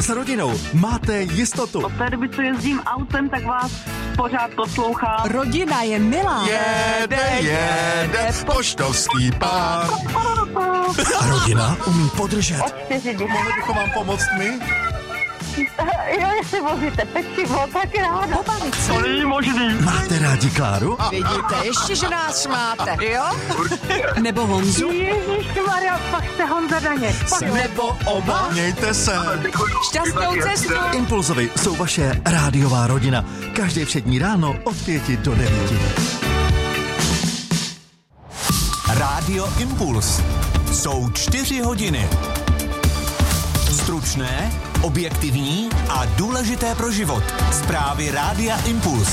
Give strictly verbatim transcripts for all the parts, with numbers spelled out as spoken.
S rodinou máte jistotu. Od té doby, co jezdím autem, tak vás pořád poslouchám. Rodina je milá. Jede, jede, poštovský pán. A rodina umí podržet. Mohli bychom vám pomoct my? Jo, jestli vozíte pečivo, tak ráda. Pobavit se. To není možný. Máte rádi Kláru? Vidíte, ještě, že nás máte, jo? Nebo Honzu? Ježišmarja, pak jste Honza Daněk. Nebo oba? Mějte se. Šťastnou cestu. Impulzovi jsou vaše rádiová rodina. Každé všední ráno od pěti do devíti. Rádio Impuls. Jsou čtyři hodiny. Stručné, objektivní a důležité pro život. Zprávy Rádia Impuls.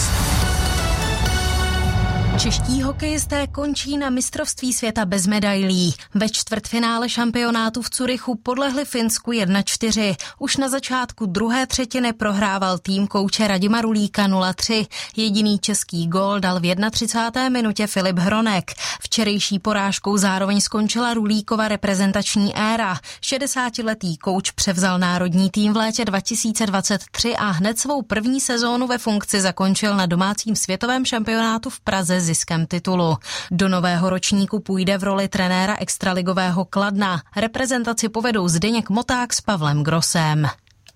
Čeští hokejisté končí na mistrovství světa bez medailí. Ve čtvrtfinále šampionátu v Curychu podlehli Finsku jedna čtyři. Už na začátku druhé třetiny prohrával tým kouče Radima Rulíka nula tři. Jediný český gól dal v třicáté jedné minutě Filip Hronek. Včerejší porážkou zároveň skončila Rulíkova reprezentační éra. šedesátiletý kouč převzal národní tým v létě dva tisíce dvacet tři a hned svou první sezónu ve funkci zakončil na domácím světovém šampionátu v Praze ziskem titulu. Do nového ročníku půjde v roli trenéra extraligového Kladna. Reprezentaci povedou Zdeněk Moták s Pavlem Grossem.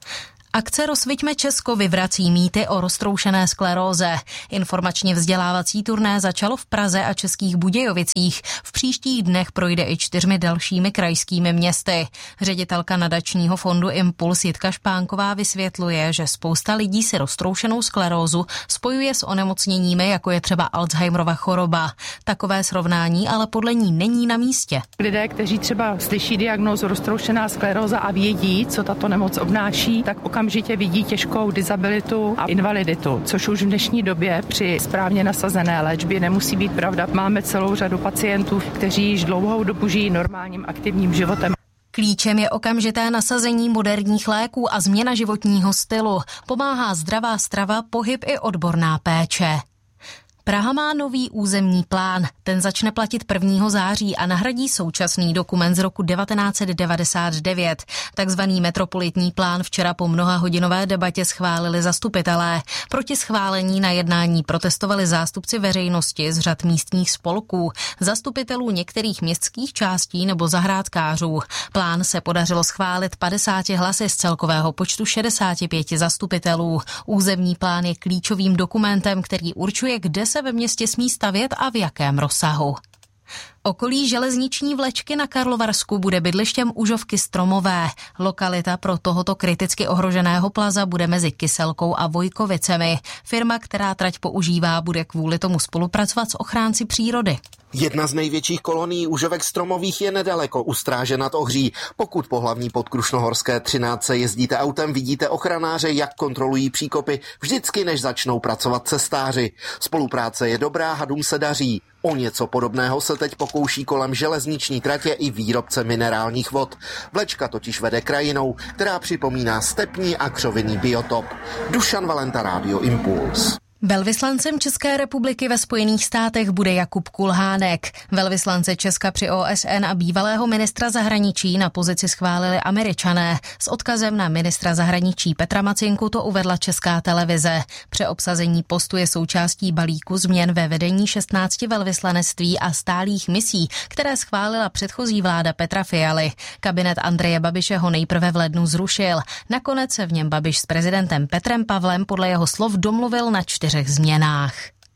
Akce Rozsviťme Česko vyvrací mýty o roztroušené skleróze. Informačně vzdělávací turné začalo v Praze a Českých Budějovicích. V příštích dnech projde i čtyřmi dalšími krajskými městy. Ředitelka nadačního fondu Impuls Jitka Špánková vysvětluje, že spousta lidí si roztroušenou sklerózu spojuje s onemocněními, jako je třeba Alzheimerova choroba. Takové srovnání ale podle ní není na místě. Lidé, kteří třeba slyší diagnózu roztroušená skleróza a vědí, co tato nemoc obnáší, tak okamžitě vidí těžkou disabilitu a invaliditu, což už v dnešní době při správně nasazené léčbě nemusí být pravda. Máme celou řadu pacientů, kteří již dlouhou dobu žijí normálním aktivním životem. Klíčem je okamžité nasazení moderních léků a změna životního stylu. Pomáhá zdravá strava, pohyb i odborná péče. Praha má nový územní plán. Ten začne platit prvního září a nahradí současný dokument z roku devatenáct set devadesát devět. Takzvaný metropolitní plán včera po mnohahodinové debatě schválili zastupitelé. Proti schválení na jednání protestovali zástupci veřejnosti z řad místních spolků, zastupitelů některých městských částí nebo zahrádkářů. Plán se podařilo schválit padesáti hlasy z celkového počtu šedesáti pěti zastupitelů. Územní plán je klíčovým dokumentem, který určuje, kde se ve městě smí stavět a v jakém rozsahu. Okolí železniční vlečky na Karlovarsku bude bydlištěm Užovky Stromové. Lokalita pro tohoto kriticky ohroženého plaza bude mezi Kyselkou a Vojkovicemi. Firma, která trať používá, bude kvůli tomu spolupracovat s ochránci přírody. Jedna z největších kolonií Užovek Stromových je nedaleko u Stráže nad Ohří. Pokud po hlavní podkrušnohorské třináctce jezdíte autem, vidíte ochranáře, jak kontrolují příkopy, vždycky než začnou pracovat cestáři. Spolupráce je dobrá, hadům se daří. O něco podobného se teď pokouší kolem železniční tratě i výrobce minerálních vod. Vlečka totiž vede krajinou, která připomíná stepní a křovinný biotop. Dušan Valenta, Rádio Impuls. Velvyslancem České republiky ve Spojených státech bude Jakub Kulhánek. Velvyslance Česka při O S N a bývalého ministra zahraničí na pozici schválili Američané. S odkazem na ministra zahraničí Petra Macinku to uvedla Česká televize. Přeobsazení postu je součástí balíku změn ve vedení šestnácti velvyslanectví a stálých misí, které schválila předchozí vláda Petra Fialy. Kabinet Andreje Babiše ho nejprve v lednu zrušil. Nakonec se v něm Babiš s prezidentem Petrem Pavlem podle jeho slov domluvil na čtyřech změnách.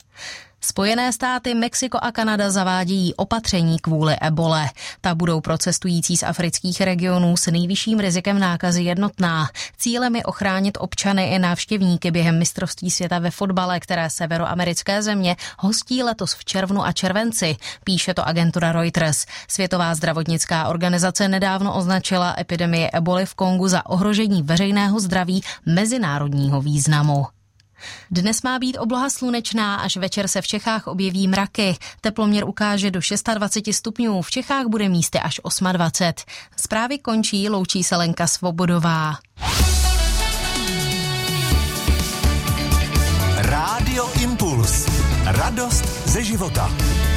Spojené státy, Mexiko a Kanada zavádějí opatření kvůli ebole. Ta budou pro cestující z afrických regionů s nejvyšším rizikem nákazy jednotná. Cílem je ochránit občany i návštěvníky během mistrovství světa ve fotbale, které severoamerické země hostí letos v červnu a červenci, píše to agentura Reuters. Světová zdravotnická organizace nedávno označila epidemii eboly v Kongu za ohrožení veřejného zdraví mezinárodního významu. Dnes má být obloha slunečná, až večer se v Čechách objeví mraky. Teploměr ukáže do dvacet šest stupňů, v Čechách bude místy až dvacet osm. Zprávy končí, loučí se Lenka Svobodová. Rádio Impuls. Radost ze života.